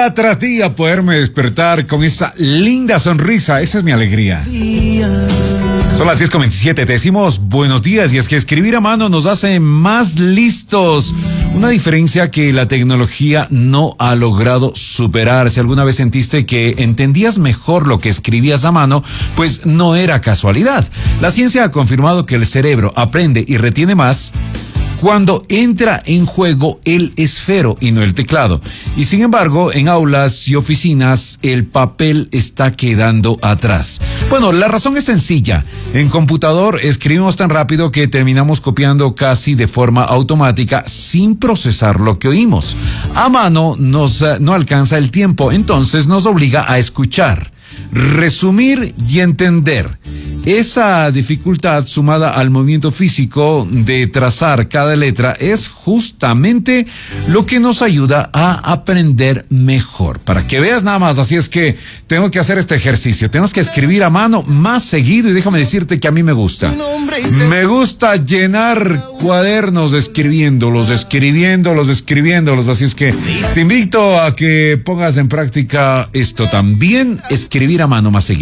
Día tras día poderme despertar con esa linda sonrisa, esa es mi alegría. Son las 10:27, te decimos buenos días, y es que escribir a mano nos hace más listos. Una diferencia que la tecnología no ha logrado superar. Si alguna vez sentiste que entendías mejor lo que escribías a mano, pues no era casualidad. La ciencia ha confirmado que el cerebro aprende y retiene más cuando entra en juego el esfero y no el teclado. Y sin embargo, en aulas y oficinas, el papel está quedando atrás. Bueno, la razón es sencilla. En computador escribimos tan rápido que terminamos copiando casi de forma automática sin procesar lo que oímos. A mano no alcanza el tiempo, entonces nos obliga a escuchar, resumir y entender. Esa dificultad, sumada al movimiento físico de trazar cada letra, es justamente lo que nos ayuda a aprender mejor. Para que veas nada más, así es que tengo que hacer este ejercicio. Tenemos que escribir a mano más seguido, y déjame decirte que a mí me gusta. Me gusta llenar cuadernos escribiéndolos. Así es que te invito a que pongas en práctica esto también, escribir a mano más seguido.